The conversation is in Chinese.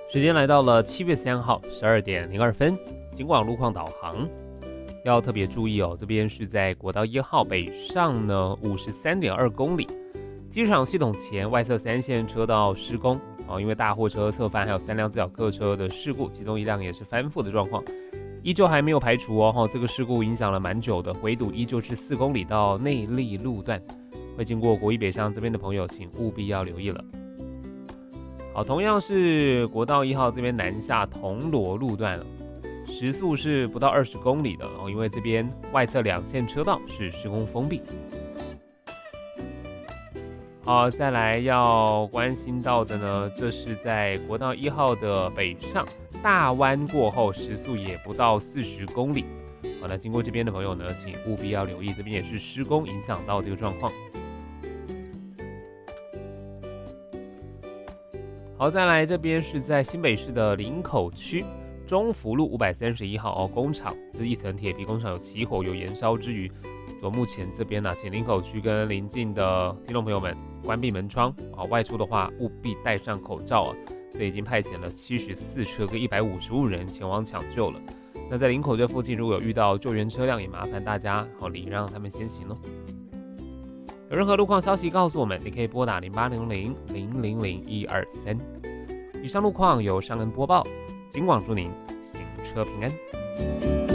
时间来到了7月3号12点02分，警广路况导航要特别注意哦。这边是在国道1号北上呢53.2公里，机场系统前外侧3线车道施工哦，因为大货车侧翻还有3辆自小客车的事故，其中1辆也是翻覆的状况，依旧还没有排除哦。这个事故影响了蛮久的，回堵依旧是4公里到内坜路段，会经过国一北上这边的朋友，请务必要留意了。好，同样是国道1号这边南下铜锣路段了，时速是不到20公里的哦，因为这边外侧2线车道是施工封闭。好，再来要关心到的呢，这是在国道1号的北上大弯过后，时速也不到40公里。好，那经过这边的朋友呢，请务必要留意，这边也是施工影响到这个状况。好，再来这边是在新北市的林口区中福路531号工厂，这一层铁皮工厂有起火有燃烧之余，目前这边呢，请林口区跟邻近的听众朋友们关闭门窗外出的话务必戴上口罩这已经派遣了74车跟155人前往抢救了。那在林口这附近如果有遇到救援车辆，也麻烦大家礼让他们先行哦。有任何路况消息告诉我们，你可以拨打0800000123。以上路况由尚恩播报，警广祝您行车平安。